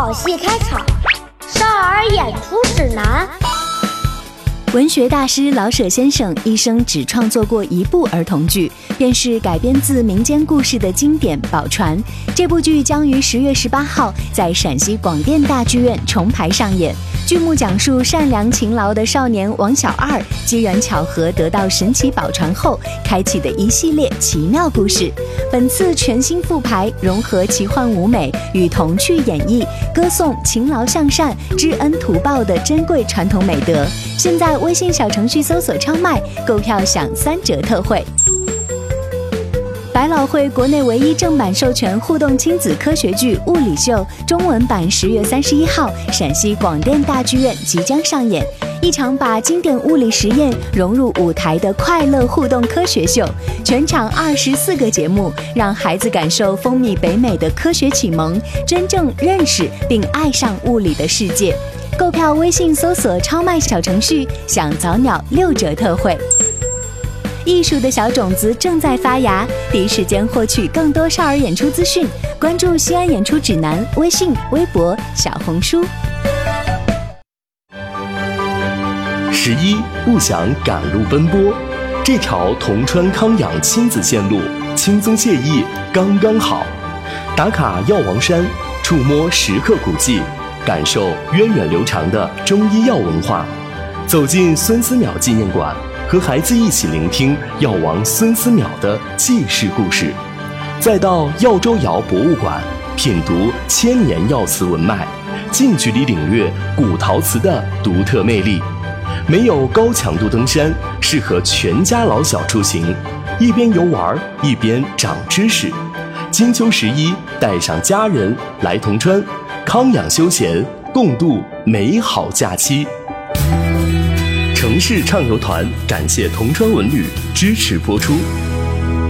好戏开场，少儿演出指南。 文学大师老舍先生一生只创作过一部儿童剧，便是改编自民间故事的经典《宝船》。这部剧将于10月18号在陕西广电大剧院重排上演。剧目讲述善良勤劳的少年王小二机缘巧合得到神奇宝船后开启的一系列奇妙故事。本次全新复排，融合奇幻舞美与童趣演绎，歌颂勤劳向善、知恩图报的珍贵传统美德。现在微信小程序搜索超卖，购票享3折特惠。百老汇国内唯一正版授权互动亲子科学剧《物理秀》中文版10月31号陕西广电大剧院即将上演，一场把经典物理实验融入舞台的快乐互动科学秀。全场24个节目，让孩子感受风靡北美的科学启蒙，真正认识并爱上物理的世界。购票微信搜索超卖小程序，享早鸟6折特惠。艺术的小种子正在发芽，第一时间获取更多少儿演出资讯，关注西安演出指南微信、微博、小红书。 11不想赶路奔波，这条铜川康养亲子线路轻松惬意刚刚好。打卡药王山，触摸石刻古迹，感受源远流长的中医药文化，走进孙思邈纪念馆，和孩子一起聆听药王孙思邈的济世故事，再到药周窑博物馆品读千年药瓷文脉，近距离领略古陶瓷的独特魅力。没有高强度登山，适合全家老小出行，一边游玩一边长知识。金秋11，带上家人来铜川康养休闲，共度美好假期。城市畅游团感谢铜川文旅支持播出。